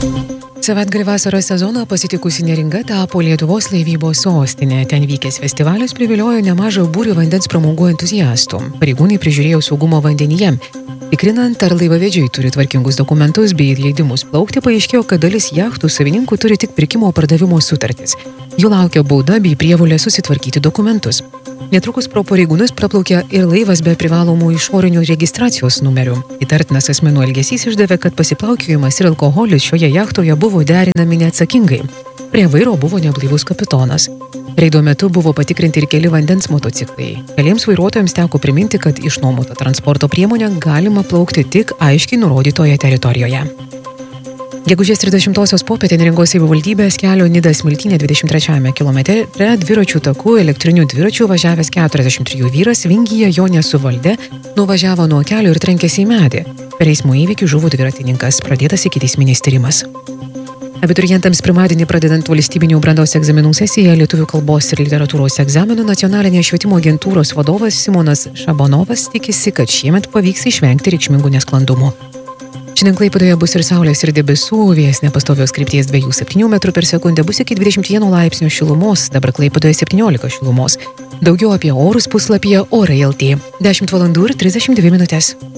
Savaitgalį vasaros sezoną pasitikusi Neringa tapo Lietuvos laivybos sostinė. Ten vykęs festivalis priviliojo nemažą būrį vandens pramogų entuziastų. Pareigūnai prižiūrėjo saugumo vandenyje. Tikrinant, ar laivavedžiai turi tvarkingus dokumentus bei leidimus plaukti, paaiškėjo, kad dalis jachtų savininkų turi tik pirkimo pardavimo sutartis. Jų laukia bauda bei prievolė susitvarkyti dokumentus. Netrukus pro pareigūnus praplaukė ir laivas be privalomų išorinių registracijos numerių. Įtartinas asmenų elgesys išdavė, kad pasiplaukiojimas ir alkoholis šioje jachtoje buvo derinami neatsakingai. Prie vairo buvo neblaivus kapitonas. Reido metu buvo patikrinti ir keli vandens motociklai. Keliems vairuotojams teko priminti, kad išnuomotą transporto priemonę galima plaukti tik aiškiai nurodytoje teritorijoje. Gegužės 30-osios popietę Neringos savivaldybės kelio Nidas-Smiltynė 23 kilometre dviračių takų elektrinių dviračių važiavęs 43 vyras vingyje jo nesuvaldė, nuvažiavo nuo kelio ir trenkėsi į medį. Per eismo įvykį žuvo dviratininkas, pradėtas ikiteisminis tyrimas. Abiturientams pirmadienį pradedant valstybinių brandos egzaminų sesiją lietuvių kalbos ir literatūros egzaminų nacionalinės švietimo agentūros vadovas Simonas Šabonovas tikisi, kad šiemet pavyks išvengti reikšmingų nesklandumų. Šiandien Klaipėdoje bus ir saulės ir debesų, vėjas nepastovios krypties 2–7 m/s, bus iki 21 laipsnių šilumos, dabar Klaipėdoje 17 šilumos. Daugiau apie orus puslapyje Orai.lt. 10:32:32.